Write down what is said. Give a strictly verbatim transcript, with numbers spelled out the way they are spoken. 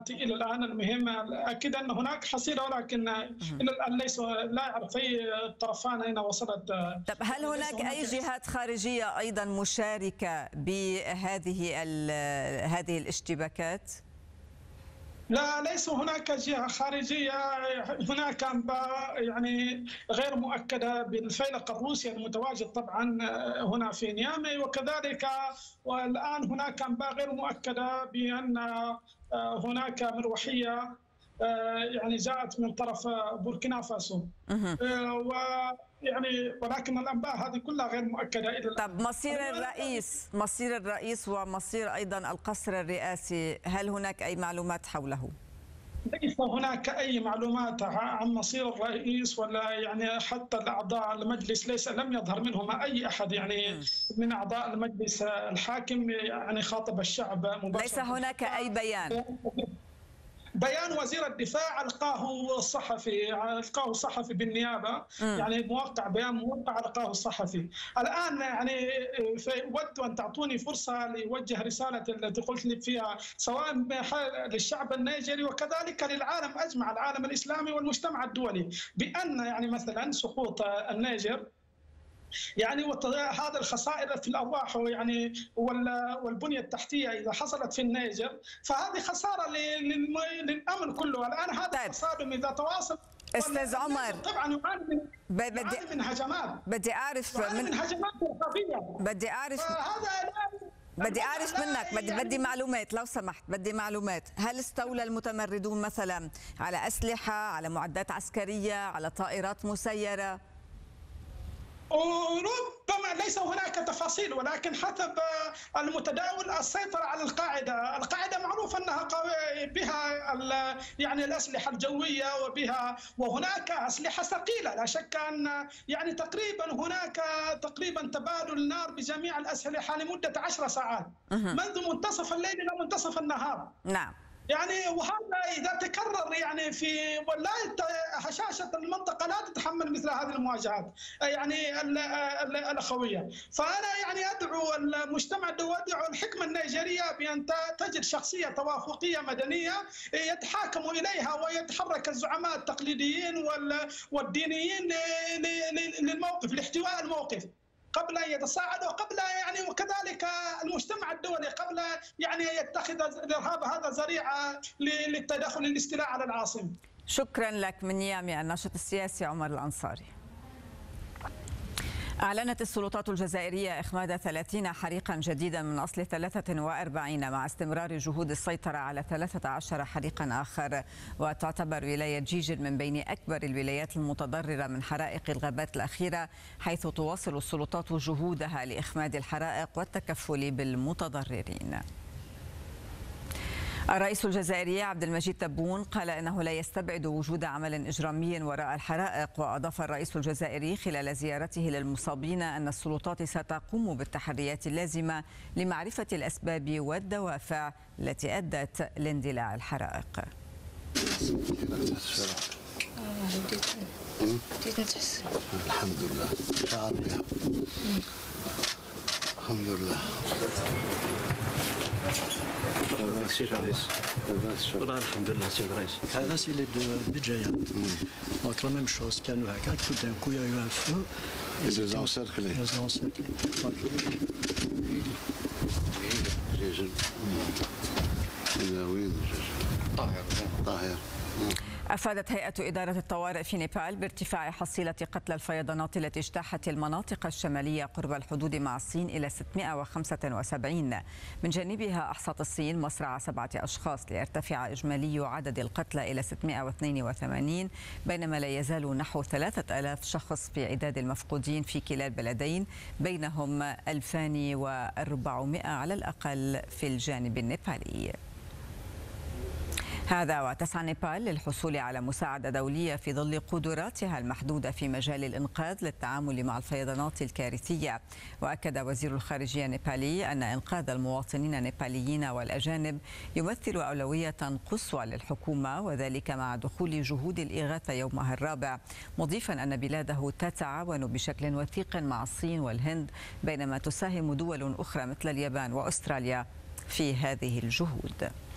إلى الآن. المهم أكيد أن هناك حصيلة، ولكن إلى الآن ليس لا يعرف أي الطرفان أين وصلت. طب هل هناك, هناك أي جهات خارجية أيضا مشاركة بهذه هذه الاشتباكات؟ لا، ليس هناك جهة خارجية. هناك أنباء يعني غير مؤكدة بالفيلق الروسي المتواجد طبعا هنا في نيامي، وكذلك والآن هناك أنباء غير مؤكدة بأن هناك مروحية يعني جاءت من طرف بوركينا فاسو، ويعني ولكن الأنباء هذه كلها غير مؤكدة إلى الآن. طب مصير الرئيس مصير الرئيس ومصير أيضا القصر الرئاسي، هل هناك أي معلومات حوله؟ ليس هناك أي معلومات عن مصير الرئيس، ولا يعني حتى الأعضاء المجلس ليس لم يظهر منهم أي أحد يعني م. من أعضاء المجلس الحاكم يعني خاطب الشعب مباشرة. ليس هناك أي بيان. بيان وزير الدفاع ألقاه الصحفي ألقاه الصحفي بالنيابة، م. يعني موقع بيان موقع ألقاه الصحفي. الآن يعني أود أن تعطوني فرصة لوجه رسالة التي قلت لي فيها سواء للشعب النيجيري وكذلك للعالم أجمع، العالم الإسلامي والمجتمع الدولي، بأن يعني مثلا سقوط النيجر يعني هذا الخسائر في الارواح يعني والبنيه التحتيه اذا حصلت في النيجر فهذه خساره للامن كله. الان هذا طيب. التصادم اذا تواصل استاذ عمر طبعا يعاني من بدي من هجمات بدي اعرف من, من هجمات ارهابيه بدي اعرف هذا بدي اعرف منك بدي بدي معلومات لو سمحت، بدي معلومات. هل استولى المتمردون مثلا على اسلحه، على معدات عسكريه، على طائرات مسيره؟ ربما ليس هناك تفاصيل، ولكن حسب المتداول السيطرة على القاعدة. القاعدة معروف أنها بها يعني الأسلحة الجوية وبها وهناك أسلحة ثقيلة، لا شك أن يعني تقريبا هناك تقريبا تبادل نار بجميع الأسلحة لمدة عشر ساعات منذ منتصف الليل إلى منتصف النهار. نعم. يعني وهذا إذا تكرر يعني في ولا هشاشة المنطقة لا تتحمل مثل هذه المواجهات يعني الأخوية. فأنا يعني أدعو المجتمع الدولي وأدعو الحكمة النيجيرية بأن تجد شخصية توافقية مدنية يتحاكم إليها ويتحرك الزعماء التقليديين والدينيين للموقف لاحتواء الموقف قبل أن يتصاعد، وقبل يعني وكذلك المجتمع الدولي قبل يعني يتخذ الإرهاب هذا ذريعة للتدخل للاستيلاء على العاصمة. شكرا لك من نيامي الناشط السياسي عمر الأنصاري. أعلنت السلطات الجزائرية إخماد ثلاثين حريقا جديدا من أصل ثلاثة وأربعين مع استمرار جهود السيطرة على ثلاثة عشر حريقا آخر. وتعتبر ولاية جيجل من بين أكبر الولايات المتضررة من حرائق الغابات الأخيرة، حيث تواصل السلطات جهودها لإخماد الحرائق والتكفل بالمتضررين. الرئيس الجزائري عبد المجيد تبون قال إنه لا يستبعد وجود عمل إجرامي وراء الحرائق. وأضاف الرئيس الجزائري خلال زيارته للمصابين أن السلطات ستقوم بالتحريات اللازمة لمعرفة الأسباب والدوافع التي أدت لاندلاع الحرائق. الحمد لله شعر بها الحمد لله. سي الرئيس والله الحمد لله سي الرئيس. هذا سي لي دو بجايه دونك لا ميم شوز كانوا هكاك تو دان كو يا يو ان فو les encercler les encercler جيجل وين طاهر طاهر. أفادت هيئة إدارة الطوارئ في نيبال بارتفاع حصيلة قتلى الفيضانات التي اجتاحت المناطق الشمالية قرب الحدود مع الصين إلى ستمائة وخمسة وسبعين. من جانبها أحصت الصين مصرع سبعة أشخاص ليرتفع إجمالي عدد القتلى إلى ستمائة واثنين وثمانين، بينما لا يزال نحو ثلاثة آلاف شخص في عداد المفقودين في كلا البلدين، بينهم ألفان وأربعمائة على الأقل في الجانب النيبالي. هذا وتسعى نيبال للحصول على مساعدة دولية في ظل قدراتها المحدودة في مجال الإنقاذ للتعامل مع الفيضانات الكارثية. وأكد وزير الخارجية النيبالي أن إنقاذ المواطنين النيباليين والأجانب يمثل أولوية قصوى للحكومة، وذلك مع دخول جهود الإغاثة يومها الرابع، مضيفا أن بلاده تتعاون بشكل وثيق مع الصين والهند، بينما تساهم دول أخرى مثل اليابان وأستراليا في هذه الجهود.